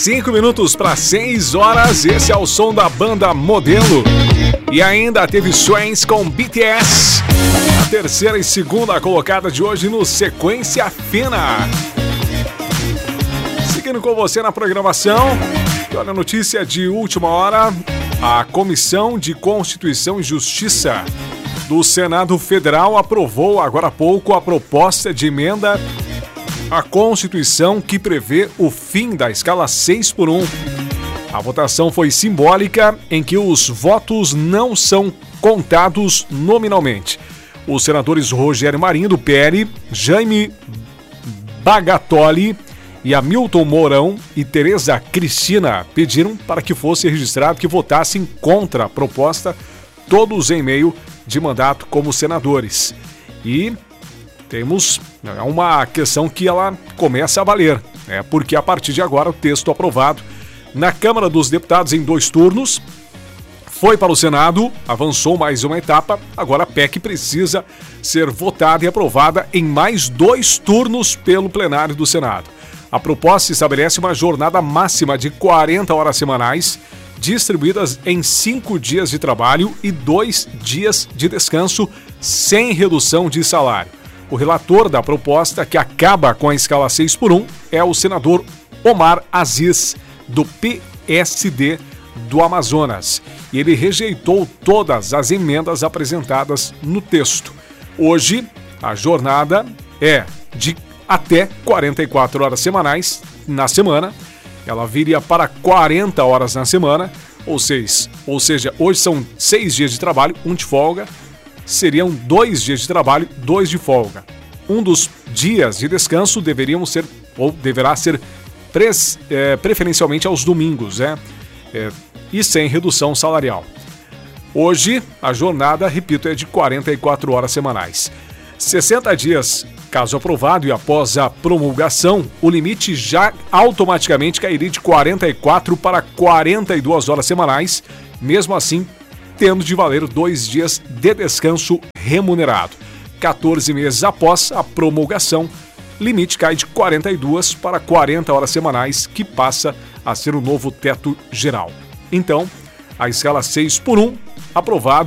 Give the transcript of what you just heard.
5 minutos para 6 horas, esse é o som da banda Modelo. E ainda teve Swans com BTS, a terceira e segunda colocada de hoje no Sequência Fina. Seguindo com você na programação, olha a notícia de última hora, a Comissão de Constituição e Justiça do Senado Federal aprovou agora há pouco a proposta de emenda à Constituição que prevê o fim da escala 6x1. A votação foi simbólica, em que os votos não são contados nominalmente. Os senadores Rogério Marinho, do PL, Jaime Bagatoli e Hamilton Mourão e Tereza Cristina pediram para que fosse registrado que votassem contra a proposta, todos em meio de mandato como senadores. E temos uma questão que ela começa a valer, porque a partir de agora o texto aprovado na Câmara dos Deputados em 2 turnos foi para o Senado, avançou mais uma etapa, agora a PEC precisa ser votada e aprovada em mais 2 turnos pelo plenário do Senado. A proposta estabelece uma jornada máxima de 40 horas semanais, distribuídas em 5 dias de trabalho e 2 dias de descanso, sem redução de salário. O relator da proposta, que acaba com a escala 6x1, é o senador Omar Aziz, do PSD do Amazonas. E ele rejeitou todas as emendas apresentadas no texto. Hoje, a jornada é de até 44 horas semanais na semana. Ela viria para 40 horas na semana, ou seja, hoje são 6 dias de trabalho, 1 de folga, seriam 2 dias de trabalho, 2 de folga. Um dos dias de descanso deverá ser preferencialmente aos domingos, e sem redução salarial. Hoje, a jornada, repito, é de 44 horas semanais. 60 dias, caso aprovado, e após a promulgação, o limite já automaticamente cairia de 44 para 42 horas semanais, mesmo assim, tendo de valer 2 dias de descanso remunerado. 14 meses após a promulgação, limite cai de 42 para 40 horas semanais, que passa a ser o novo teto geral. Então, a escala 6x1, aprovado